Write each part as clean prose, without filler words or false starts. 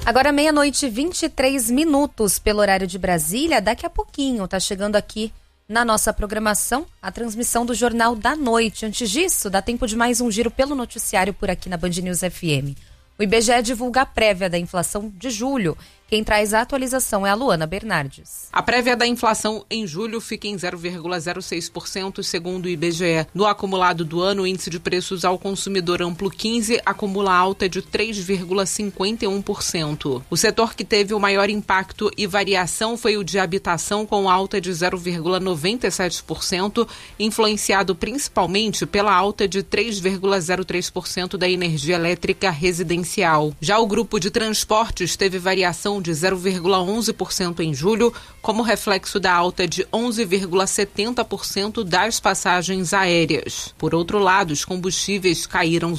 Agora 00:23 pelo horário de Brasília. Daqui a pouquinho tá chegando aqui na nossa programação a transmissão do Jornal da Noite. Antes disso, dá tempo de mais um giro pelo noticiário por aqui na Band News FM. O IBGE divulga a prévia da inflação de julho. Quem traz a atualização é a Luana Bernardes. A prévia da inflação em julho fica em 0,06%, segundo o IBGE. No acumulado do ano, o índice de preços ao consumidor amplo 15 acumula alta de 3,51%. O setor que teve o maior impacto e variação foi o de habitação, com alta de 0,97%, influenciado principalmente pela alta de 3,03% da energia elétrica residencial. Já o grupo de transportes teve variação de 0,11% em julho, como reflexo da alta de 11,70% das passagens aéreas. Por outro lado, os combustíveis caíram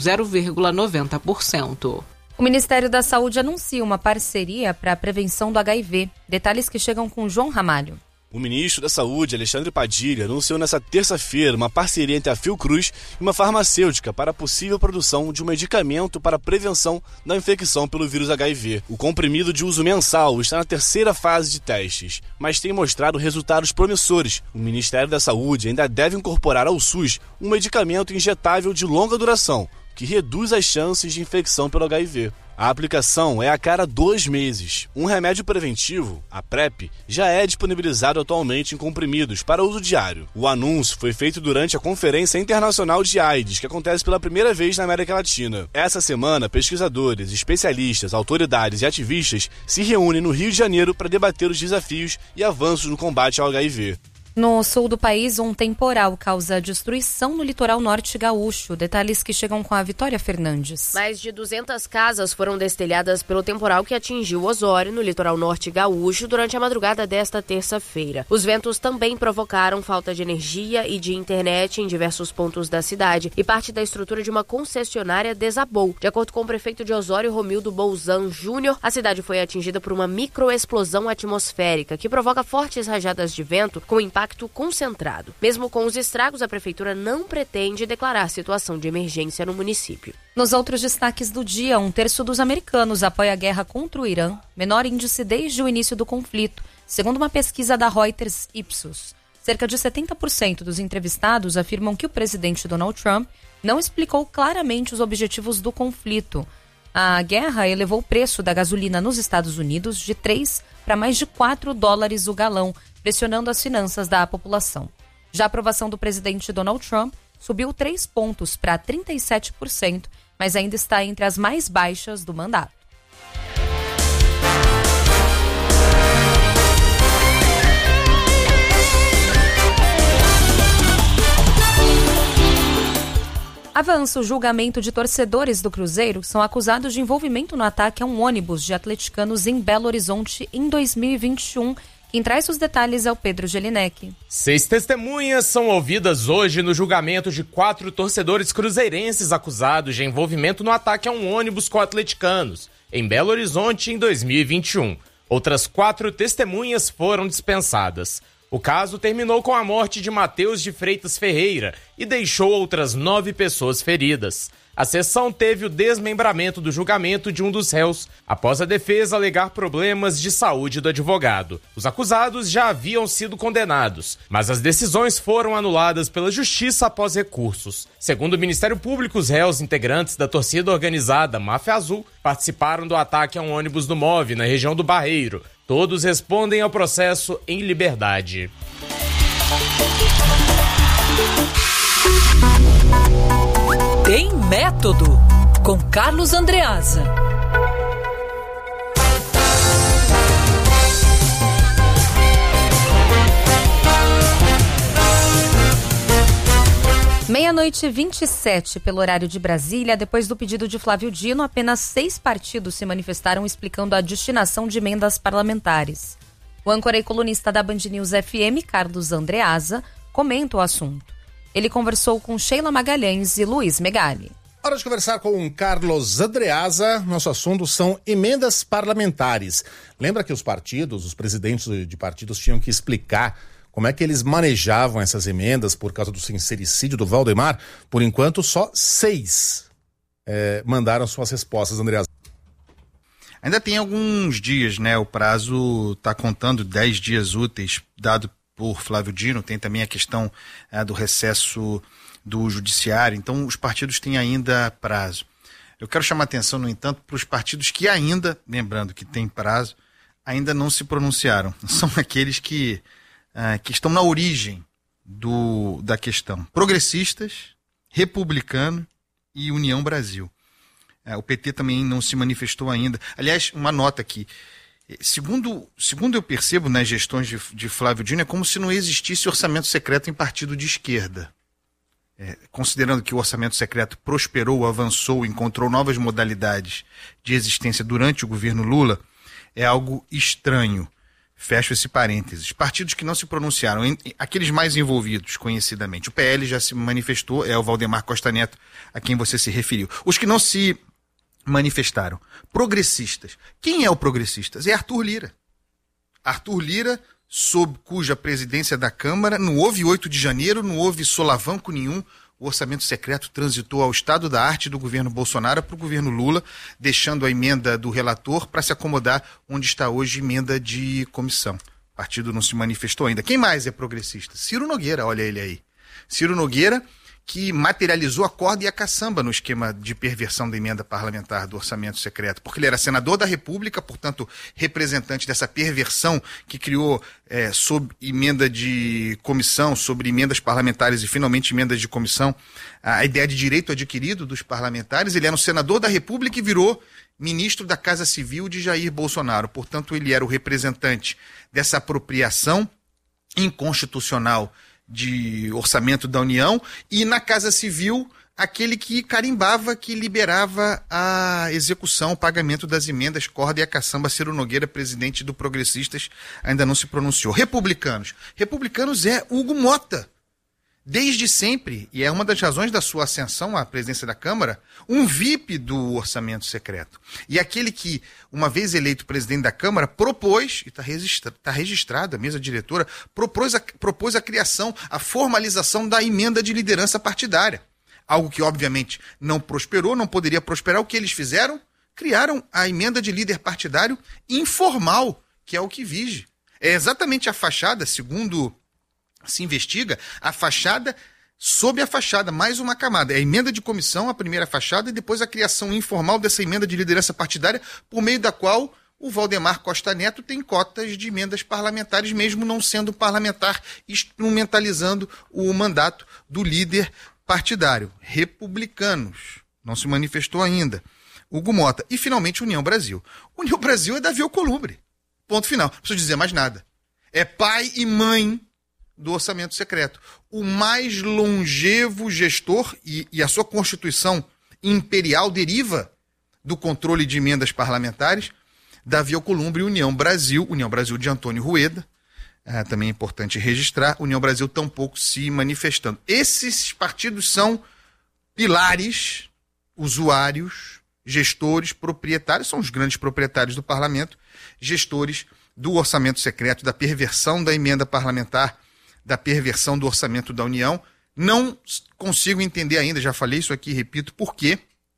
0,90%. O Ministério da Saúde anuncia uma parceria para a prevenção do HIV. Detalhes que chegam com João Ramalho. O ministro da Saúde, Alexandre Padilha, anunciou nesta terça-feira uma parceria entre a Fiocruz e uma farmacêutica para a possível produção de um medicamento para a prevenção da infecção pelo vírus HIV. O comprimido de uso mensal está na terceira fase de testes, mas tem mostrado resultados promissores. O Ministério da Saúde ainda deve incorporar ao SUS um medicamento injetável de longa duração, que reduz as chances de infecção pelo HIV. A aplicação é a cada 2 meses. Um remédio preventivo, a PrEP, já é disponibilizado atualmente em comprimidos para uso diário. O anúncio foi feito durante a Conferência Internacional de AIDS, que acontece pela primeira vez na América Latina. Essa semana, pesquisadores, especialistas, autoridades e ativistas se reúnem no Rio de Janeiro para debater os desafios e avanços no combate ao HIV. No sul do país, um temporal causa destruição no litoral norte gaúcho. Detalhes que chegam com a Vitória Fernandes. Mais de 200 casas foram destelhadas pelo temporal que atingiu Osório, no litoral norte gaúcho, durante a madrugada desta terça-feira. Os ventos também provocaram falta de energia e de internet em diversos pontos da cidade, e parte da estrutura de uma concessionária desabou. De acordo com o prefeito de Osório, Romildo Bolzan Júnior, a cidade foi atingida por uma microexplosão atmosférica que provoca fortes rajadas de vento com impacto concentrado. Mesmo com os estragos, a prefeitura não pretende declarar situação de emergência no município. Nos outros destaques do dia, 1/3 dos americanos apoia a guerra contra o Irã, menor índice desde o início do conflito, segundo uma pesquisa da Reuters Ipsos. Cerca de 70% dos entrevistados afirmam que o presidente Donald Trump não explicou claramente os objetivos do conflito. A guerra elevou o preço da gasolina nos Estados Unidos de 3 para mais de $4 o galão, pressionando as finanças da população. Já a aprovação do presidente Donald Trump subiu 3 pontos para 37%, mas ainda está entre as mais baixas do mandato. Avança o julgamento de torcedores do Cruzeiro que são acusados de envolvimento no ataque a um ônibus de atleticanos em Belo Horizonte em 2021. Quem traz os detalhes é o Pedro Gelinek. 6 testemunhas são ouvidas hoje no julgamento de 4 torcedores cruzeirenses acusados de envolvimento no ataque a um ônibus com atleticanos em Belo Horizonte em 2021. Outras 4 testemunhas foram dispensadas. O caso terminou com a morte de Matheus de Freitas Ferreira e deixou outras 9 pessoas feridas. A sessão teve o desmembramento do julgamento de um dos réus, após a defesa alegar problemas de saúde do advogado. Os acusados já haviam sido condenados, mas as decisões foram anuladas pela Justiça após recursos. Segundo o Ministério Público, os réus integrantes da torcida organizada Máfia Azul participaram do ataque a um ônibus do MOVE, na região do Barreiro. Todos respondem ao processo em liberdade. Tem Método, com Carlos Andreasa. Meia-noite 27 pelo horário de Brasília. Depois do pedido de Flávio Dino, apenas 6 partidos se manifestaram explicando a destinação de emendas parlamentares. O âncora e colunista da Band News FM, Carlos Andreasa, comenta o assunto. Ele conversou com Sheila Magalhães e Luiz Megali. Hora de conversar com Carlos Andreasa. Nosso assunto são emendas parlamentares. Lembra que os partidos, os presidentes de partidos tinham que explicar como é que eles manejavam essas emendas por causa do sincericídio do Valdemar? Por enquanto, só 6 mandaram suas respostas, Andreasa. Ainda tem alguns dias, né? O prazo está contando 10 dias úteis dado por Flávio Dino. Tem também a questão do recesso do judiciário. Então, os partidos têm ainda prazo. Eu quero chamar atenção, no entanto, para os partidos que ainda, lembrando que tem prazo, ainda não se pronunciaram. São aqueles que estão na origem da questão. Progressistas, Republicano e União Brasil. O PT também não se manifestou ainda. Aliás, uma nota aqui. Segundo eu percebo nas gestões de Flávio Dino, é como se não existisse orçamento secreto em partido de esquerda. Considerando que o orçamento secreto prosperou, avançou, encontrou novas modalidades de existência durante o governo Lula, é algo estranho. Fecho esse parênteses. Partidos que não se pronunciaram, aqueles mais envolvidos, conhecidamente. O PL já se manifestou, é o Valdemar Costa Neto, a quem você se referiu. Os que não se manifestaram. Progressistas. Quem é o progressistas? É Arthur Lira. Arthur Lira, sob cuja presidência da Câmara, não houve 8 de janeiro, não houve solavanco nenhum. O orçamento secreto transitou ao estado da arte do governo Bolsonaro para o governo Lula, deixando a emenda do relator para se acomodar onde está hoje emenda de comissão. O partido não se manifestou ainda. Quem mais é progressista? Ciro Nogueira, olha ele aí. Ciro Nogueira, que materializou a corda e a caçamba no esquema de perversão da emenda parlamentar do orçamento secreto, porque ele era senador da República, portanto, representante dessa perversão que criou sob emenda de comissão, sobre emendas parlamentares e finalmente emendas de comissão, a ideia de direito adquirido dos parlamentares. Ele era um senador da República e virou ministro da Casa Civil de Jair Bolsonaro. Portanto, ele era o representante dessa apropriação inconstitucional de orçamento da União, e na Casa Civil, aquele que carimbava, que liberava a execução, o pagamento das emendas, corda e a caçamba. Ciro Nogueira, presidente do Progressistas, ainda não se pronunciou. Republicanos é Hugo Mota. Desde sempre, e é uma das razões da sua ascensão à presidência da Câmara, um VIP do orçamento secreto. E aquele que, uma vez eleito presidente da Câmara, propôs, e está registrado, a mesa diretora, propôs a criação, a formalização da emenda de liderança partidária. Algo que, obviamente, não prosperou, não poderia prosperar. O que eles fizeram? Criaram a emenda de líder partidário informal, que é o que vige. É exatamente a fachada, segundo se investiga, a fachada sob a fachada, mais uma camada. É a emenda de comissão, a primeira fachada, e depois a criação informal dessa emenda de liderança partidária, por meio da qual o Valdemar Costa Neto tem cotas de emendas parlamentares, mesmo não sendo parlamentar, instrumentalizando o mandato do líder partidário. Republicanos. Não se manifestou ainda. Hugo Mota. E, finalmente, União Brasil. União Brasil é Davi Alcolumbre. Ponto final. Não preciso dizer mais nada. É pai e mãe do orçamento secreto. O mais longevo gestor, e a sua constituição imperial deriva do controle de emendas parlamentares, Davi Alcolumbre. União Brasil de Antônio Rueda, também é importante registrar, União Brasil tampouco se manifestando. Esses partidos são pilares, usuários, gestores, proprietários, são os grandes proprietários do parlamento, gestores do orçamento secreto, da perversão da emenda parlamentar, da perversão do orçamento da União. Não consigo entender ainda, já falei isso aqui, repito, por que,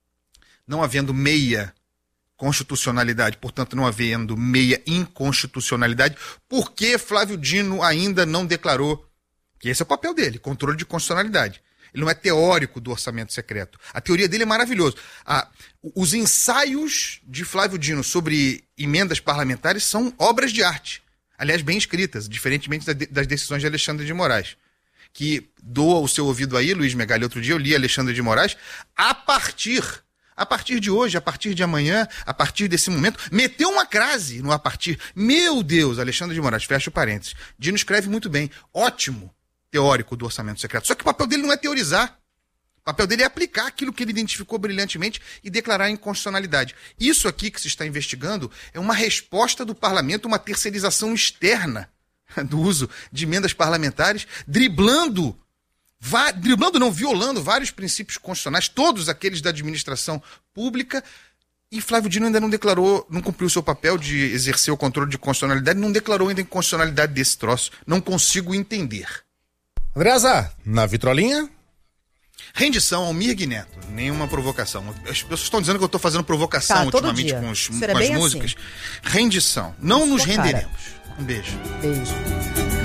não havendo meia constitucionalidade, portanto não havendo meia inconstitucionalidade, por que Flávio Dino ainda não declarou que esse é o papel dele, controle de constitucionalidade. Ele não é teórico do orçamento secreto. A teoria dele é maravilhosa. Os ensaios de Flávio Dino sobre emendas parlamentares são obras de arte. Aliás, bem escritas, diferentemente das decisões de Alexandre de Moraes, que doa o seu ouvido aí, Luiz Megali. Outro dia eu li Alexandre de Moraes, a partir de hoje, a partir de amanhã, a partir desse momento, meteu uma crase no a partir. Meu Deus, Alexandre de Moraes, fecha o parênteses. Dino escreve muito bem, ótimo teórico do orçamento secreto. Só que o papel dele não é teorizar. O papel dele é aplicar aquilo que ele identificou brilhantemente e declarar inconstitucionalidade. Isso aqui que se está investigando é uma resposta do parlamento, uma terceirização externa do uso de emendas parlamentares, violando vários princípios constitucionais, todos aqueles da administração pública, e Flávio Dino ainda não declarou, não cumpriu o seu papel de exercer o controle de constitucionalidade, não declarou ainda a inconstitucionalidade desse troço. Não consigo entender. Andreasa, na vitrolinha? Rendição ao Mirg Neto. Nenhuma provocação. As pessoas estão dizendo que eu estou fazendo provocação ultimamente com as músicas. Assim. Rendição. Não nos renderemos. Um beijo. Beijo.